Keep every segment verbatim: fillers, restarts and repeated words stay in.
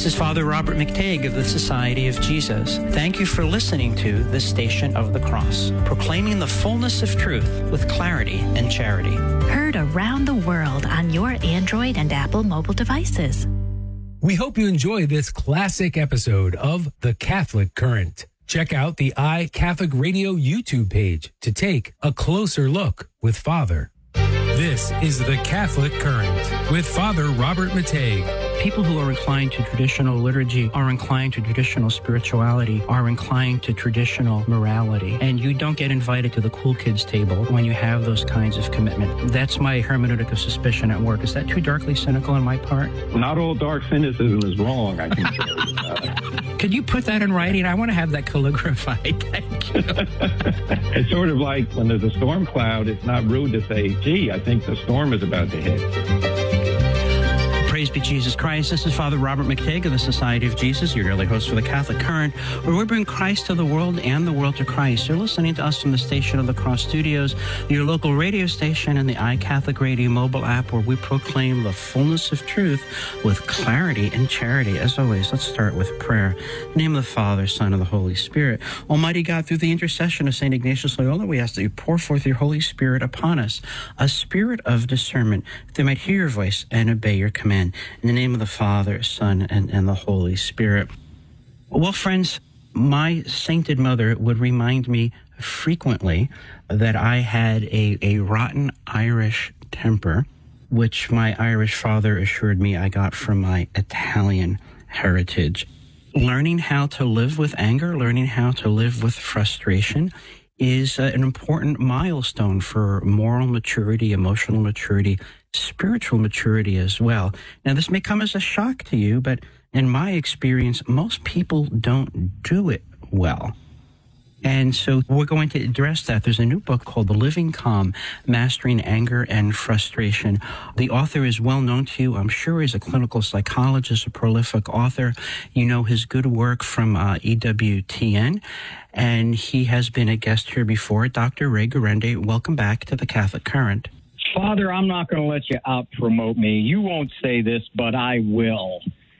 This is Father Robert McTague of the Society of Jesus. Thank you for listening to The Station of the Cross, proclaiming the fullness of truth with clarity and charity. Heard around the world on your Android and Apple mobile devices. We hope you enjoy this classic episode of The Catholic Current. Check out the iCatholic Radio YouTube page to take a closer look with Father. This is The Catholic Current with Father Robert McTague. People who are inclined to traditional liturgy are inclined to traditional spirituality, are inclined to traditional morality. And you don't get invited to the cool kids table when you have those kinds of commitment. That's my hermeneutic of suspicion at work. Is that too darkly cynical on my part? Not all dark cynicism is wrong, I can tell you. Uh, Could you put that in writing? I want to have that calligraphied. Thank you. It's sort of like when there's a storm cloud, it's not rude to say, gee, I think the storm is about to hit. Praise be Jesus Christ. This is Father Robert McTague of the Society of Jesus, your daily host for the Catholic Current, where we bring Christ to the world and the world to Christ. You're listening to us from the Station of the Cross Studios, your local radio station, and the iCatholic Radio mobile app, where we proclaim the fullness of truth with clarity and charity. As always, let's start with prayer. In the name of the Father, Son, and the Holy Spirit. Almighty God, through the intercession of Saint Ignatius Loyola, we ask that you pour forth your Holy Spirit upon us, a spirit of discernment, that they might hear your voice and obey your command. In the name of the Father, Son, and, and the Holy Spirit. Well, friends, my sainted mother would remind me frequently that I had a, a rotten Irish temper, which my Irish father assured me I got from my Italian heritage. Learning how to live with anger, learning how to live with frustration is uh, an important milestone for moral maturity, emotional maturity, spiritual maturity as well. Now, this may come as a shock to you, but in my experience, most people don't do it well. And so we're going to address that. There's a new book called The Living Calm, Mastering Anger and Frustration. The author is well known to you. I'm sure he's a clinical psychologist, a prolific author. You know his good work from uh, E W T N, and he has been a guest here before. Doctor Ray Guarendi, welcome back to the Catholic Current. Father, I'm not going to let you out-promote me. You won't say this, but I will.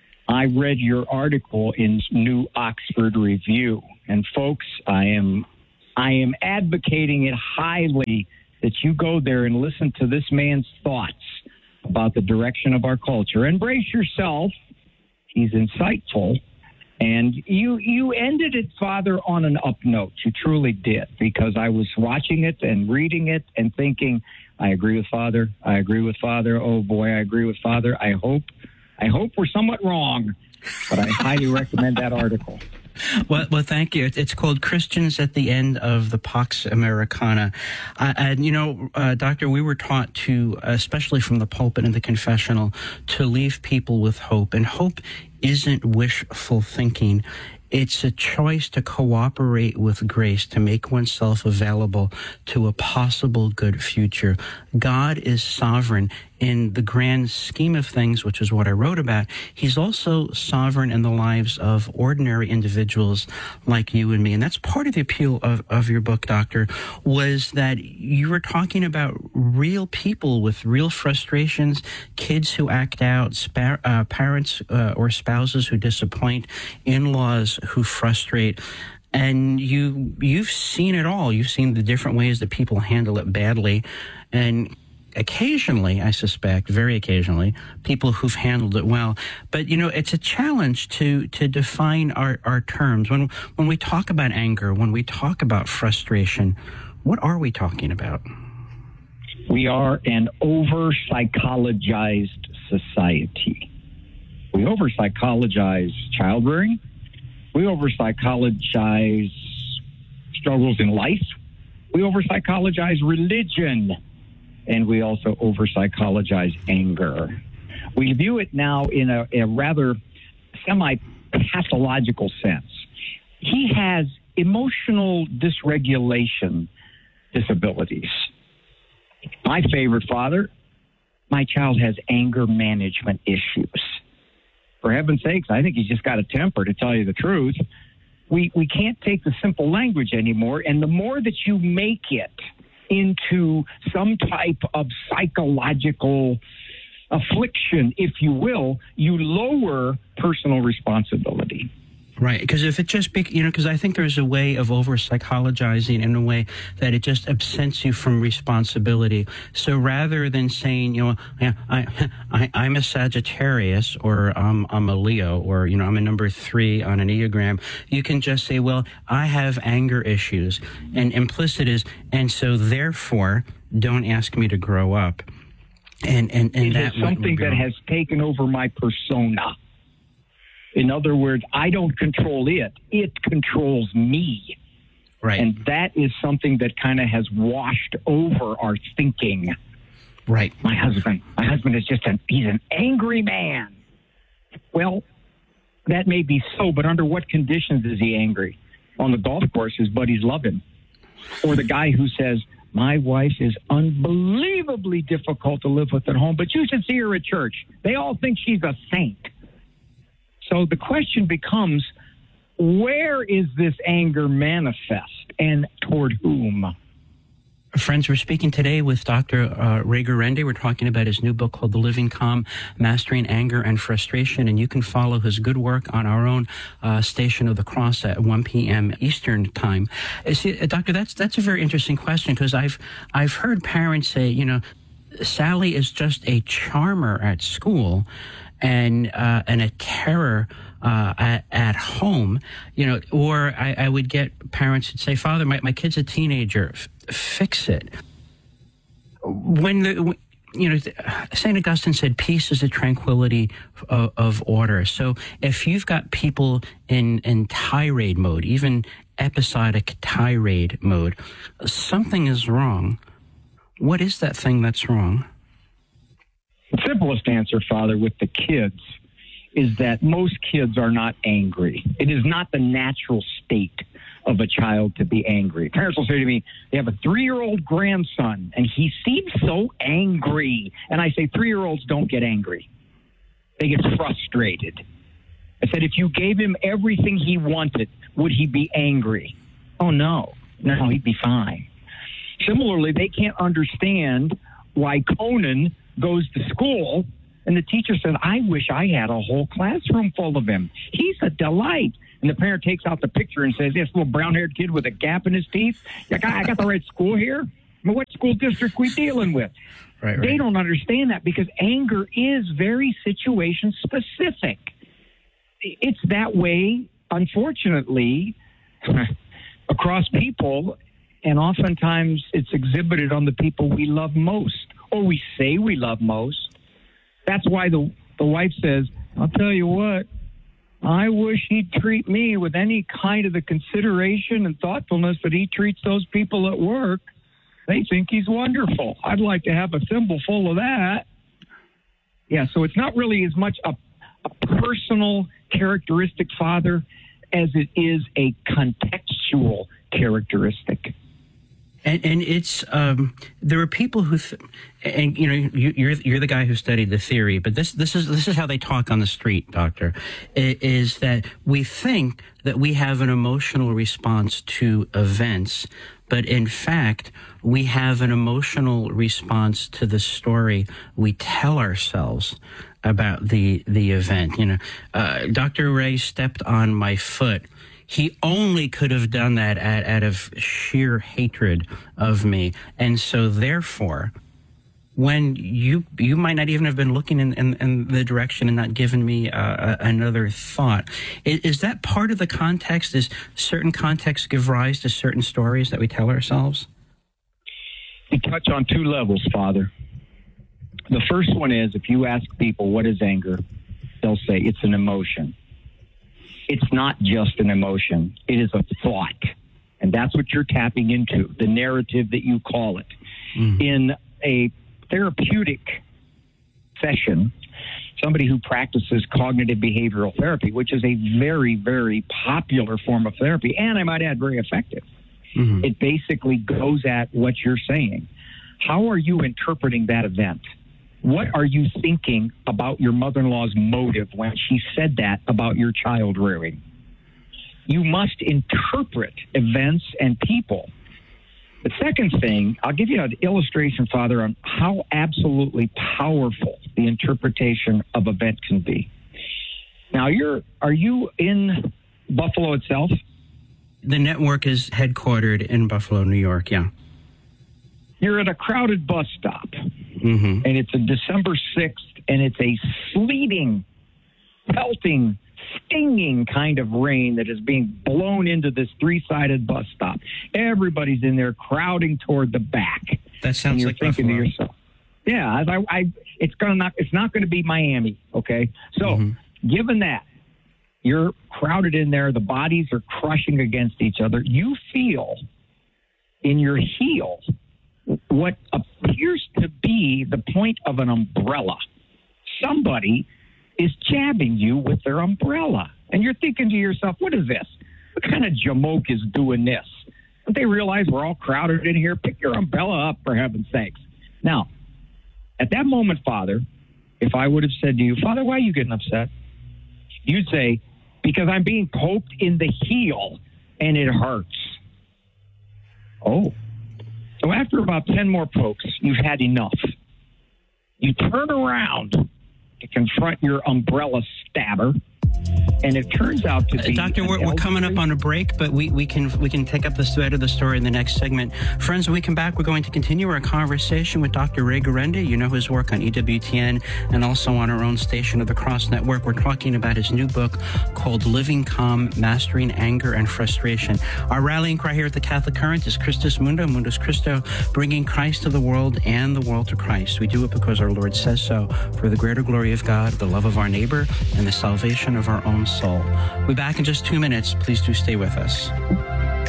I read your article in New Oxford Review. And folks, I am I am advocating it highly that you go there and listen to this man's thoughts about the direction of our culture. And brace yourself. He's insightful. And you you ended it, Father, on an up note. You truly did, because I was watching it and reading it and thinking, I agree with Father. I agree with Father. Oh, boy, I agree with Father. I hope I hope we're somewhat wrong, but I highly recommend that article. Well, well, thank you. It's called Christians at the End of the Pax Americana. Uh, and, you know, uh, Doctor, we were taught to, especially from the pulpit and the confessional, to leave people with hope. And hope isn't wishful thinking. It's a choice to cooperate with grace, to make oneself available to a possible good future. God is sovereign in the grand scheme of things, which is what I wrote about. He's also sovereign in the lives of ordinary individuals like you and me. And that's part of the appeal of, of your book, Doctor, was that you were talking about real people with real frustrations, kids who act out, spa- uh, parents uh, or spouses who disappoint, in-laws who frustrate. And you, you've seen it all. You've seen the different ways that people handle it badly. And occasionally, I suspect, very occasionally, people who've handled it well. But, you know, it's a challenge to to define our, our terms. When when we talk about anger, when we talk about frustration, what are we talking about? We are an over-psychologized society. We over-psychologize child rearing. We over-psychologize struggles in life. We over-psychologize religion. And we also over-psychologize anger. We view it now in a, a rather semi-pathological sense. He has emotional dysregulation disabilities. My favorite, Father, my child has anger management issues. For heaven's sakes, I think he's just got a temper, to tell you the truth. We, we can't take the simple language anymore, and the more that you make it into some type of psychological affliction, if you will, you lower personal responsibility. Right, because if it just, be, you know, because I think there's a way of over-psychologizing in a way that it just absents you from responsibility. So rather than saying, you know, I, I, I, I'm a Sagittarius, or um, I'm a Leo, or, you know, I'm a number three on an Enneagram, you can just say, well, I have anger issues. And implicit is, and so therefore, don't ask me to grow up. And, and, and it that is something that has taken over my persona. In other words, I don't control it. It controls me. Right. And that is something that kind of has washed over our thinking. Right. My husband, my husband is just an, he's an angry man. Well, that may be so, but under what conditions is he angry? On the golf course, his buddies love him. Or the guy who says, my wife is unbelievably difficult to live with at home, but you should see her at church. They all think she's a saint. So the question becomes, where is this anger manifest, and toward whom? Friends, we're speaking today with Doctor Uh, Ray Guarendi. We're talking about his new book called The Living Calm, Mastering Anger and Frustration, and you can follow his good work on our own uh, Station of the Cross at one p.m. Eastern Time. Uh, see, uh, Doctor, that's that's a very interesting question, because I've I've heard parents say, you know, Sally is just a charmer at school, and uh, and a terror uh, at, at home, you know, or I, I would get parents that say, Father, my, my kid's a teenager, F- fix it. When the, you know, Saint Augustine said, peace is the tranquility of, of order. So if you've got people in, in tirade mode, even episodic tirade mode, something is wrong. What is that thing that's wrong? The simplest answer, Father, with the kids is that most kids are not angry. It is not the natural state of a child to be angry. Parents will say to me, they have a three-year-old grandson, and he seems so angry. And I say, three-year-olds don't get angry. They get frustrated. I said, if you gave him everything he wanted, would he be angry? Oh, no. No, he'd be fine. Similarly, they can't understand why Conan goes to school and the teacher says, I wish I had a whole classroom full of him. He's a delight. And the parent takes out the picture and says, this little brown-haired kid with a gap in his teeth, I got, I got the right school here? I mean, what school district we dealing with? Right, right. They don't understand that, because anger is very situation-specific. It's that way, unfortunately, across people, and oftentimes it's exhibited on the people we love most, or we say we love most. That's why the the wife says, I'll tell you what, I wish he'd treat me with any kind of the consideration and thoughtfulness that he treats those people at work. They think he's wonderful. I'd like to have a thimble full of that. Yeah, so it's not really as much a, a personal characteristic, Father, as it is a contextual characteristic. And, and it's um, there are people who, th- and you know, you, you're you're the guy who studied the theory, but this this is this is how they talk on the street, Doctor. It is that we think that we have an emotional response to events, but in fact, we have an emotional response to the story we tell ourselves about the the event. You know, uh, Doctor Ray stepped on my foot. He only could have done that out, out of sheer hatred of me. And so therefore, when you you might not even have been looking in, in, in the direction and not given me uh, another thought. Is, is that part of the context? Is certain contexts give rise to certain stories that we tell ourselves? You touch on two levels, Father. The first one is, if you ask people, what is anger? They'll say it's an emotion. It's not just an emotion. It is a thought. And that's what you're tapping into, the narrative that you call it. Mm-hmm. In a therapeutic session, somebody who practices cognitive behavioral therapy, which is a very, very popular form of therapy, and I might add, very effective. Mm-hmm. It basically goes at what you're saying. How are you interpreting that event? What are you thinking about your mother-in-law's motive when she said that about your child rearing? You must interpret events and people The second thing, I'll give you an illustration, Father, on how absolutely powerful the interpretation of event can be. Now, you're are you in Buffalo itself? The network is headquartered in Buffalo, New York, yeah. You're at a crowded bus stop, Mm-hmm. and it's a December sixth, and it's a sleeting, pelting, stinging kind of rain that is being blown into this three-sided bus stop. Everybody's in there crowding toward the back. That sounds and you're like thinking Buffalo. to yourself, yeah, I, I, it's gonna not, it's not going to be Miami, okay? So, Mm-hmm. given that you're crowded in there, the bodies are crushing against each other, you feel in your heel what appears to be the point of an umbrella. Somebody is jabbing you with their umbrella. And you're thinking to yourself, what is this? What kind of jamoke is doing this? Don't they realize we're all crowded in here? Pick your umbrella up, for heaven's sakes. Now, at that moment, Father, if I would have said to you, Father, why are you getting upset? You'd say, because I'm being poked in the heel and it hurts. Oh. So after about ten more pokes, you've had enough. You turn around to confront your umbrella stabber, and it turns out to be... Uh, Doctor, we're, we're coming up on a break, but we, we can we can take up the thread of the story in the next segment. Friends, when we come back, we're going to continue our conversation with Doctor Ray Guarendi. You know his work on E W T N and also on our own station of the Cross Network. We're talking about his new book called Living Calm, Mastering Anger and Frustration. Our rallying cry here at the Catholic Current is Christus Mundo, Mundus Christo, bringing Christ to the world and the world to Christ. We do it because our Lord says so, for the greater glory of God, the love of our neighbor, and the salvation of our own soul. We'll be back in just two minutes. Please do stay with us.